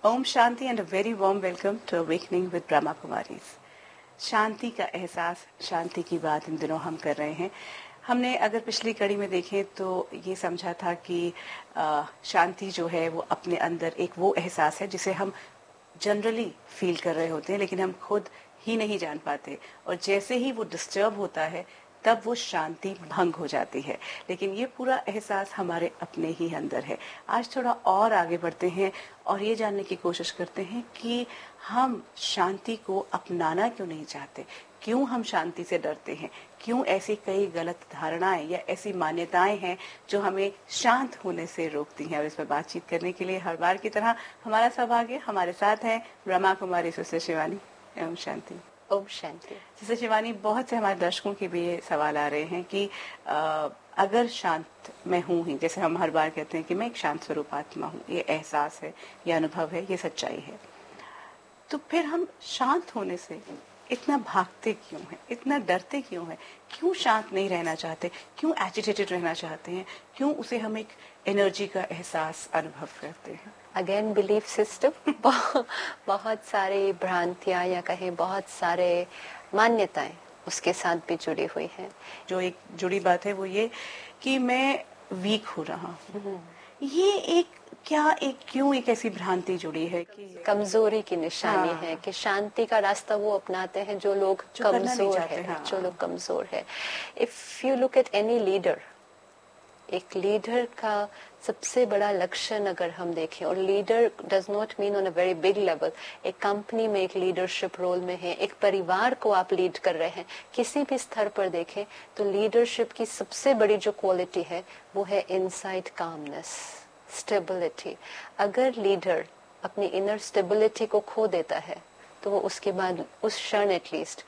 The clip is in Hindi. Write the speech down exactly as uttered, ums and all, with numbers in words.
Om Shanti and a very warm welcome to awakening with Brahma Kumaris. शांति का एहसास, शांति की बात इन दिनों हम कर रहे हैं। हमने अगर पिछली कड़ी में देखें तो ये समझा था कि आ, शांति जो है वो अपने अंदर एक वो एहसास है जिसे हम जनरली फील कर रहे होते हैं, लेकिन हम खुद ही नहीं जान पाते, और जैसे ही वो डिस्टर्ब होता है तब वो शांति भंग हो जाती है। लेकिन ये पूरा एहसास हमारे अपने ही अंदर है। आज थोड़ा और आगे बढ़ते हैं और ये जानने की कोशिश करते हैं कि हम शांति को अपनाना क्यों नहीं चाहते, क्यों हम शांति से डरते हैं, क्यों ऐसी कई गलत धारणाएं या ऐसी मान्यताएं हैं जो हमें शांत होने से रोकती हैं। और इस पर बातचीत करने के लिए हर बार की तरह हमारा सौभाग्य हमारे साथ है ब्रह्मा कुमारी सिस्टर शिवानी। ओम शांति। ओम शांति। सिस्टर शिवानी, बहुत से हमारे दर्शकों के भी ये सवाल आ रहे हैं कि आ, अगर शांत मैं हूँ ही, जैसे हम हर बार कहते हैं कि मैं एक शांत स्वरूप आत्मा हूँ, ये एहसास है, ये अनुभव है, ये सच्चाई है, तो फिर हम शांत होने से इतना भागते क्यों हैं, इतना डरते क्यों हैं, क्यों शांत नहीं रहना चाहते, क्यों एजिटेटेड रहना चाहते हैं, क्यों उसे हम एक एनर्जी का एहसास अनुभव करते हैं? Again belief system. बहुत सारे भ्रांतियां या कहें बहुत सारे मान्यताएं उसके साथ भी जुड़ी हुई हैं। जो एक जुड़ी बात है वो ये कि मैं वीक हो रहा हूँ, ये एक क्या एक क्यों एक ऐसी भ्रांति जुड़ी है कि कमजोरी की निशानी हाँ। है कि शांति का रास्ता वो अपनाते हैं जो लोग जो करना नहीं कमजोर चाहते, है, हाँ। जो लोग कमजोर है। If you look at any leader, एक लीडर का सबसे बड़ा लक्षण अगर हम देखें, और leader does not mean on a very big level, एक कंपनी में एक लीडरशिप रोल में है, एक परिवार को आप लीड कर रहे हैं, किसी भी स्तर पर देखें तो लीडरशिप की सबसे बड़ी जो क्वालिटी है वो है इनसाइड कामनेस, स्टेबिलिटी। अगर लीडर अपनी इनर स्टेबिलिटी को खो देता है तो वो उसके बाद उस क्षण एटलीस्ट